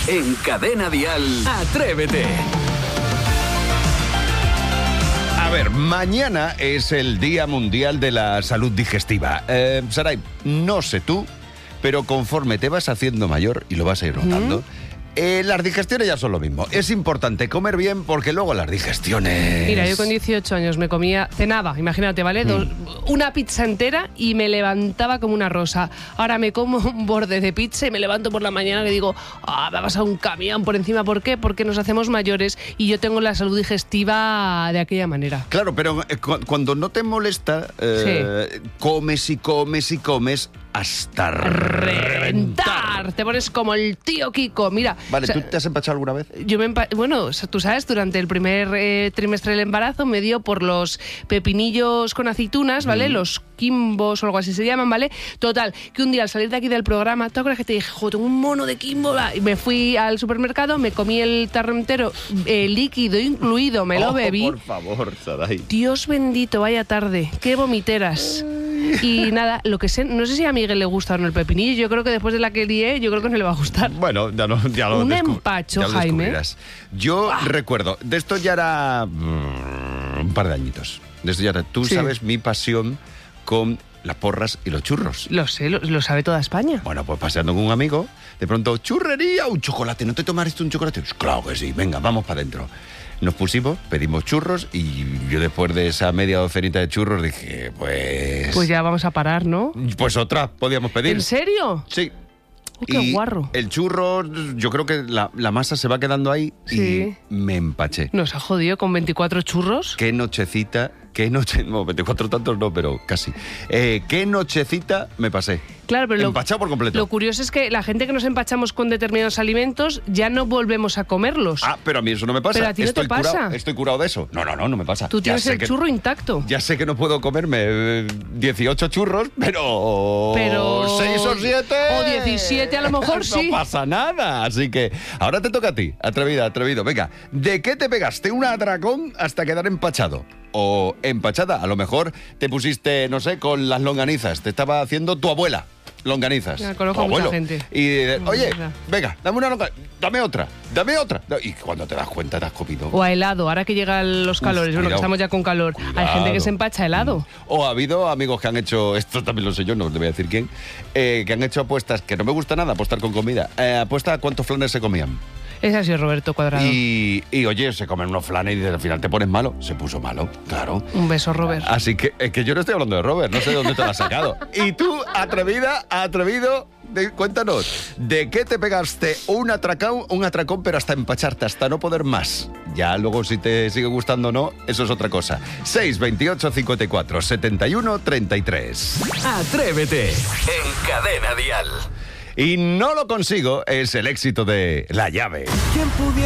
En Cadena Dial, Atrévete. A ver, mañana es el Día Mundial de la Salud Digestiva. Saray, no sé tú, pero conforme te vas haciendo mayor, y lo vas a ir notando, las digestiones ya son lo mismo. Es importante comer bien porque luego las digestiones... Mira, yo con 18 años me comía, cenaba, imagínate, ¿vale? Una pizza entera y me levantaba como una rosa. Ahora me como un borde de pizza y me levanto por la mañana que digo, me ha pasado un camión por encima. ¿Por qué? Porque nos hacemos mayores y yo tengo la salud digestiva de aquella manera. Claro, pero cuando no te molesta, comes y comes y comes hasta reventar. Te pones como el tío Kiko. Mira. Vale, ¿tú te has empachado alguna vez? Yo bueno, tú sabes, durante el primer trimestre del embarazo me dio por los pepinillos con aceitunas, ¿vale? Los quimbos o algo así se llaman, ¿vale? Total, que un día al salir de aquí del programa, ¿te acuerdas que te dije, tengo un mono de quimbo? Y me fui al supermercado, me comí el tarro entero, líquido incluido, me lo bebí. Por favor, Saray. Dios bendito, vaya tarde, qué vomiteras. Y nada, lo que sé, no sé si a Miguel le gusta o no el pepinillo, yo creo que después de la que lié, yo creo que no le va a gustar. Bueno, ya lo un empacho, ya lo Jaime. Descubrirás. Yo recuerdo, de esto ya era un par de añitos. De esto ya era, tú sabes mi pasión con las porras y los churros. Lo sé, lo sabe toda España. Bueno, pues paseando con un amigo, de pronto, churrería, un chocolate, ¿no te tomaste un chocolate? Pues claro que sí, venga, vamos para adentro. Nos pusimos, pedimos churros y yo después de esa media docenita de churros dije, pues ya vamos a parar, ¿no? Pues otra podíamos pedir. ¿En serio? Sí. ¡Qué guarro! El churro, yo creo que la masa se va quedando ahí y me empaché. ¿Nos ha jodido con 24 churros? Qué nochecita, no, 24 tantos no, pero casi. Qué nochecita me pasé. Claro, pero empachado por completo. Lo curioso es que la gente que nos empachamos con determinados alimentos ya no volvemos a comerlos. Pero a mí eso no me pasa. Pero a ti no te pasa. Estoy curado de eso. No me pasa. Tú tienes el churro intacto. Ya sé que no puedo comerme 18 churros, pero 6 o 7... O 17 a lo mejor sí. No pasa nada. Así que ahora te toca a ti, atrevido. Venga, ¿de qué te pegaste un atracón hasta quedar empachado? O empachada, a lo mejor te pusiste, no sé, con las longanizas. Te estaba haciendo tu abuela. Longanizas. Ya conozco a mucha gente. Y oye, venga, dame una longaniza, dame otra. Y cuando te das cuenta te has comido. O a helado, ahora que llegan los calores, que estamos ya con calor. Hay gente que se empacha helado. O ha habido amigos que han hecho, esto también lo sé yo, no te voy a decir quién, que han hecho apuestas, que no me gusta nada apostar con comida. Apuesta a cuántos flanes se comían. Es así, Roberto Cuadrado. Y oye, se comen unos flanes y al final te pones malo. Se puso malo, claro. Un beso, Robert. Así que es que yo no estoy hablando de Robert, no sé de dónde te lo has sacado. Y tú, atrevido, cuéntanos, ¿de qué te pegaste un atracón, pero hasta empacharte, hasta no poder más? Ya luego si te sigue gustando o no, eso es otra cosa. 628 54 71 33. Atrévete en Cadena Dial. Y no lo consigo, es el éxito de La Llave. ¿Quién pudiera